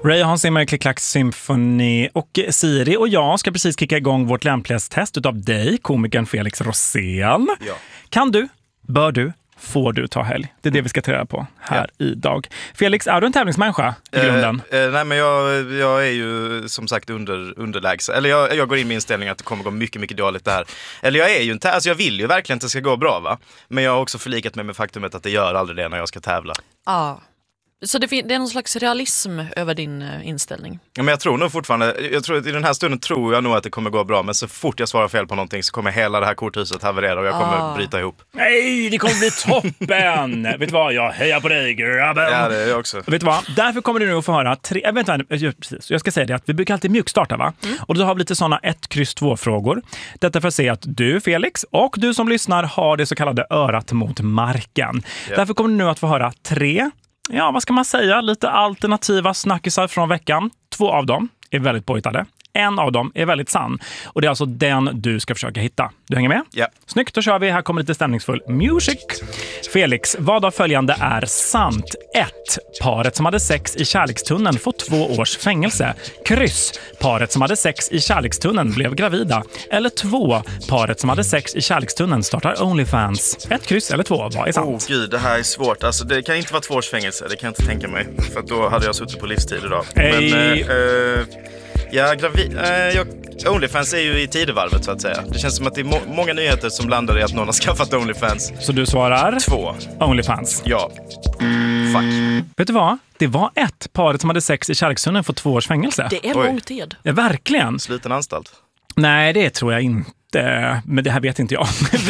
Ray Hans Zimmer, Click Clack Symphony och Siri och jag ska precis kicka igång vårt lämplighetstest utav dig, komikern Felix Rosén. Ja. Kan du, bör du, får du ta helg? Det är det vi ska träna på här idag. Felix, är du en tävlingsmänniska i grunden? Nej, men jag är ju som sagt underlägs. Eller jag går in med inställningen att det kommer gå mycket, mycket dåligt det här. Eller jag är ju alltså jag vill ju verkligen att det ska gå bra, va? Men jag har också förlikat mig med faktumet att det gör aldrig det när jag ska tävla. Ja. Så det är någon slags realism över din inställning? Ja, men jag tror nog fortfarande, i den här stunden tror jag nog att det kommer gå bra. Men så fort jag svarar fel på någonting så kommer hela det här korthuset haverera och jag kommer bryta ihop. Nej, det kommer bli toppen! Vet du vad, jag hejar på dig, grabben! Ja, det är jag också. Vet du vad, därför kommer du nu att få höra precis. Jag ska säga det att vi brukar alltid mjukstarta, va? Och då har vi lite sådana 1-2-frågor. Detta för att se att du, Felix, och du som lyssnar har det så kallade örat mot marken. Därför kommer du nu att få höra 3, vad ska man säga, lite alternativa snackisar från veckan. 2 av dem är väldigt påhittade. En av dem är väldigt sann. Och det är alltså den du ska försöka hitta. Du hänger med? Ja. Snyggt, då kör vi. Här kommer lite stämningsfull music. Felix, vad av följande är sant? 1. Paret som hade sex i kärlekstunneln får 2 års fängelse. Kryss. Paret som hade sex i kärlekstunneln blev gravida. Eller 2. Paret som hade sex i kärlekstunneln startar OnlyFans. 1 kryss eller 2. Vad är sant? Gud, det här är svårt. Alltså, det kan inte vara 2 års fängelse. Det kan jag inte tänka mig. För att då hade jag suttit på livstid idag. OnlyFans är ju i tidevarvet så att säga. Det känns som att det är många nyheter som landar i att någon har skaffat OnlyFans. Så du svarar? 2. OnlyFans. Ja. Fuck. Vet du vad? Det var 1. Paret som hade sex i kärlekstunneln får 2 års fängelse. Det är lång tid. Ja, verkligen. Sliten anstalt. Nej, det tror jag inte. Men det här vet inte jag.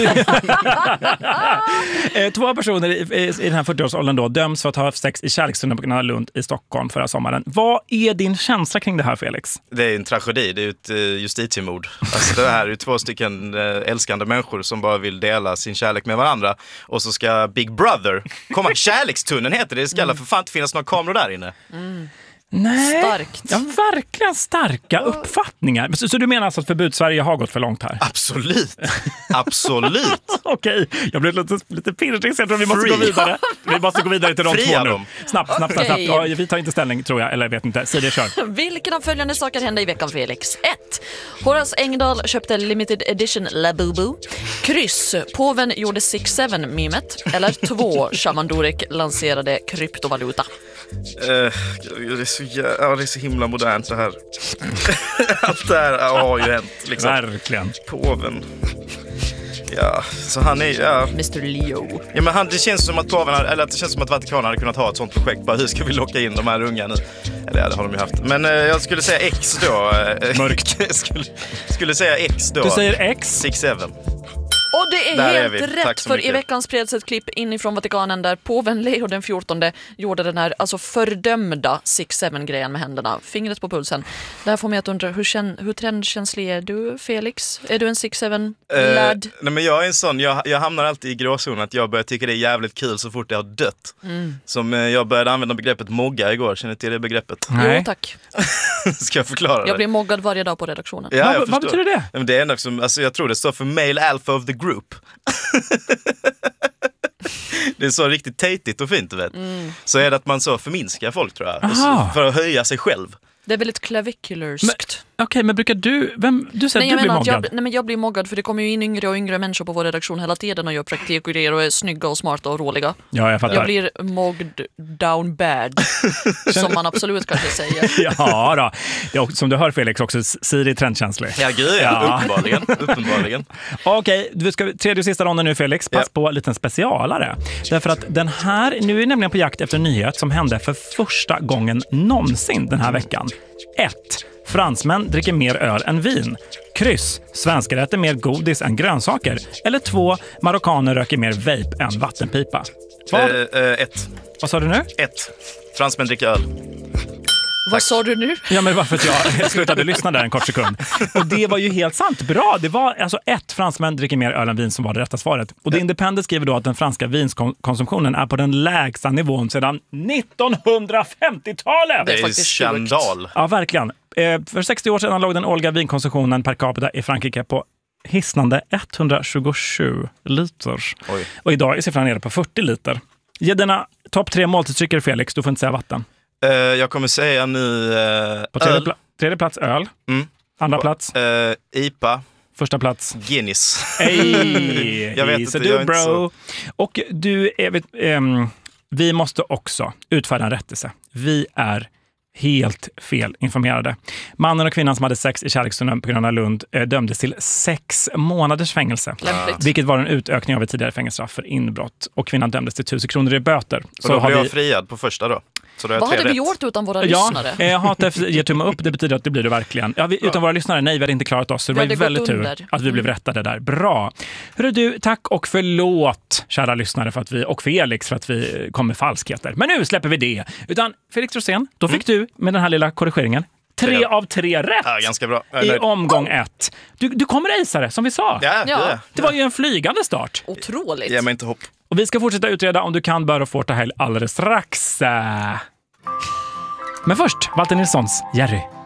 2 personer i den här 40-årsåldern då döms för att ha haft sex i kärlekstunneln på Gröna Lund i Stockholm förra sommaren. Vad är din känsla kring det här, Felix? Det är en tragedi, det är ju ett justitiemord. Alltså det här är ju 2 stycken älskande människor som bara vill dela sin kärlek med varandra. Och så ska Big Brother komma. Kärlekstunneln heter det. Det ska för fan inte finnas några kameror där inne. Nej, starkt. Ja, verkligen starka uppfattningar. Så du menar alltså att förbud-Sverige har gått för långt här? Absolut. Absolut. Okej, jag blev lite pirrig. Jag tror vi måste gå vidare. Vi måste gå vidare till de 2 nu. Snabbt. Ja, vi tar inte ställning, tror jag. Eller jag vet inte. Siri, kör. Vilken av följande saker hände i veckan, Felix? 1. Horace Engdahl köpte limited edition Labubu. Kryss. Påven gjorde 6-7-mimet. Eller 2. Shaman Durek lanserade kryptovaluta. Det är så himla modernt det här. Allt det här har ju hänt liksom. Verkligen. Påven. Ja, så han är Mr. Leo. Ja, men det känns som att det känns som att Vatikanen hade kunnat ha ett sånt projekt. Bara hur ska vi locka in de här unga nu? Eller ja, det har de ju haft. Men jag skulle säga X då. Mörkt. skulle säga X då. Du säger X? 6-7. Och det är där helt rätt, för i veckan spreds ett klipp inifrån Vatikanen där påven Leo den 14 gjorde den här fördömda 6-7-grejen med händerna, fingret på pulsen. Där får mig att undra, hur trendkänslig är du, Felix? Är du en 6-7-lad? Nej, men jag är en sån, jag hamnar alltid i gråzonen att jag börjar tycka det är jävligt kul så fort jag har dött. Som jag började använda begreppet mogga igår, känner du till det begreppet? Nej. Jo, tack. Ska jag förklara det? Jag blir moggad varje dag på redaktionen. Ja, vad betyder det? Men det är ändå som, alltså, jag tror det står för male alpha of the group. Det är så riktigt tejtigt och fint, du vet. Så är det att man så förminskar folk, tror jag. För att höja sig själv. Det är väldigt clavicularskt. Okej, men brukar du säger att du blir moggad? Men jag blir moggad för det kommer ju in yngre och yngre människor på vår redaktion hela tiden och gör praktik och grejer och är snygga och smarta och roliga. Ja, jag fattar. Jag blir mogged down bad, som man absolut kanske säger. Ja då. Det är också, som du hör, Felix, också Siri trendkänslig. Ja, gud, ja. Uppenbarligen. Okej, vi ska tredje och sista ronden nu, Felix. Pass på en liten specialare. Därför att den här, nu är nämligen på jakt efter en nyhet som hände för första gången någonsin den här veckan. 1. Fransmän dricker mer öl än vin. Kryss. Svenskar äter mer godis än grönsaker. Eller 2. Marockaner röker mer vape än vattenpipa. 1. Vad sa du nu? 1. Fransmän dricker öl. Vad sa du nu? Ja, men varför att jag slutade lyssna där en kort sekund. Och det var ju helt sant. Bra, det var alltså 1. Fransmän dricker mer öl än vin som var det rätta svaret. Och The Independent skriver då att den franska vinskonsumtionen är på den lägsta nivån sedan 1950-talet. Det är skandal. Ja, verkligen. För 60 år sedan låg den årliga vinkonsumtionen per capita i Frankrike på hisnande 127 liter. Oj. Och idag är siffran nere på 40 liter. Ge dina topp 3 måltidsdrycker, Felix. Du får inte säga vatten. Jag kommer säga nu På öl. tredje plats öl. Mm. Andra plats. IPA. Första plats. Guinness. Ej, Jag vet inte, inte, jag är du inte bro. Och du, vi måste också utfärda en rättelse. Vi är helt fel informerade. Mannen och kvinnan som hade sex i kärleksstunden på Gröna Lund dömdes till 6 månaders fängelse. Lämpligt. Vilket var en utökning av ett tidigare fängelsestraff för inbrott. Och kvinnan dömdes till 1000 kronor i böter. Och då blev jag friad på första då. Så då är jag Vad hade 3 vi rätt. gjort utan våra lyssnare? Ja, HATF ger tumme upp. Det betyder att det blir det verkligen. Ja, utan våra lyssnare, nej, vi hade inte klarat oss. Så det var ju väldigt tur att vi blev rättade där. Bra. Hörru du, tack och förlåt, kära lyssnare, för att och Felix för att vi kom med falskheter. Men nu släpper vi det. Utan Felix Rosén, då fick du med den här lilla korrigeringen 3 av 3 rätt. Ja, ganska bra. I omgång 1. Du kommer isare, som vi sa. Ja. Det var ju en flygande start. Otroligt. Ge mig inte hopp. Och vi ska fortsätta utreda om du kan, bör och får ta helg alldeles strax. Men först, Walter Nilssons Jerry.